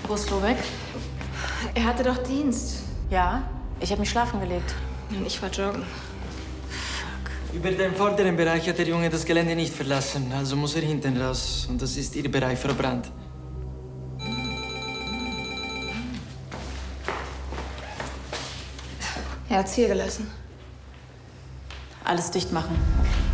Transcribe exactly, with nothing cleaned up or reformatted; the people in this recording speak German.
Wo ist Flo weg? Er hatte doch Dienst. Ja, ich habe mich schlafen gelegt. Und ich war joggen. Über den vorderen Bereich hat der Junge das Gelände nicht verlassen, also muss er hinten raus. Und das ist Ihr Bereich, Frau Brandt. Er hat's hier gelassen. Alles dicht machen.